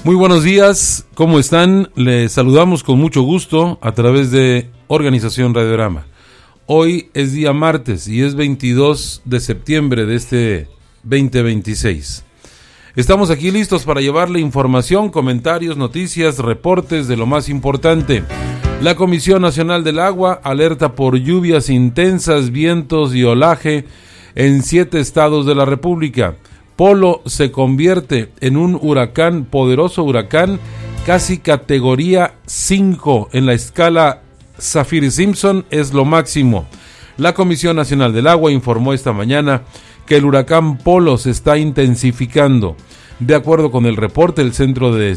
Muy buenos días, ¿cómo están? Les saludamos con mucho gusto a través de Organización Radiorama. Hoy es día martes y es 22 de septiembre de este 2026. Estamos aquí listos para llevarle información, comentarios, noticias, reportes de lo más importante. La Comisión Nacional del Agua alerta por lluvias intensas, vientos y olaje en 7 estados de la República. Polo se convierte en un huracán, poderoso huracán, casi categoría 5 en la escala Saffir-Simpson, es lo máximo. La Comisión Nacional del Agua informó esta mañana que el huracán Polo se está intensificando. De acuerdo con el reporte, el centro de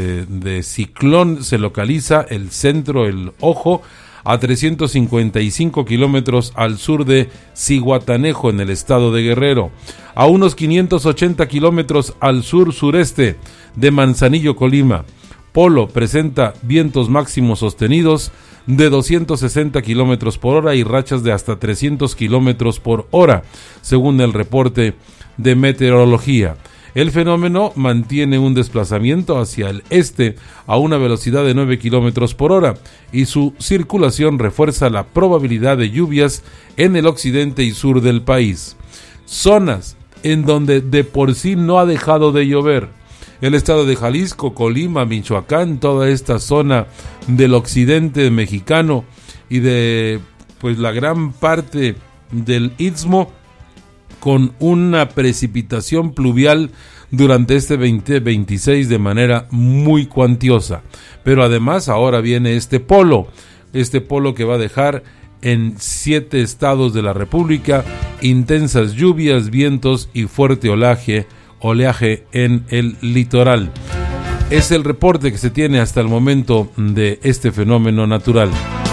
ciclón se localiza, el ojo, a 355 kilómetros al sur de Zihuatanejo, en el estado de Guerrero, a unos 580 kilómetros al sur-sureste de Manzanillo, Colima. Polo presenta vientos máximos sostenidos de 260 kilómetros por hora y rachas de hasta 300 kilómetros por hora, según el reporte de meteorología. El fenómeno mantiene un desplazamiento hacia el este a una velocidad de 9 kilómetros por hora y su circulación refuerza la probabilidad de lluvias en el occidente y sur del país. Zonas en donde de por sí no ha dejado de llover: el estado de Jalisco, Colima, Michoacán, toda esta zona del occidente mexicano y de la gran parte del Istmo, con una precipitación pluvial durante este 2026 de manera muy cuantiosa. Pero además ahora viene este polo que va a dejar en 7 estados de la República intensas lluvias, vientos y fuerte oleaje en el litoral. Es el reporte que se tiene hasta el momento de este fenómeno natural.